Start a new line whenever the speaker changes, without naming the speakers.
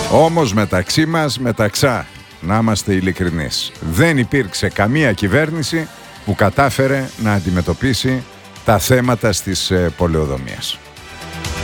Όμως μεταξύ μας, μεταξά, να είμαστε ειλικρινείς, δεν υπήρξε καμία κυβέρνηση που κατάφερε να αντιμετωπίσει τα θέματα στις πολεοδομίες.